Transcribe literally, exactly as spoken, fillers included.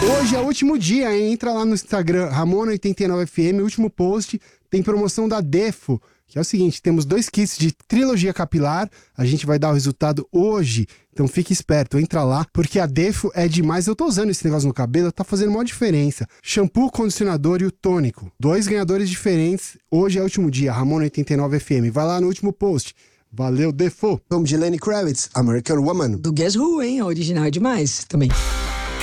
Hoje é o último dia, hein? Entra lá no Instagram, Ramona oitenta e nove F M, último post, tem promoção da Defo, que é o seguinte, temos dois kits de trilogia capilar, a gente vai dar o resultado hoje, então fique esperto, entra lá, porque a Defo é demais, eu tô usando esse negócio no cabelo, tá fazendo uma diferença. Shampoo, condicionador e o tônico, dois ganhadores diferentes, hoje é o último dia, Ramona oitenta e nove F M, vai lá no último post. Valeu, Defo! Vamos de Lenny Kravitz, American Woman. Do Guess Who, hein? A original é demais também.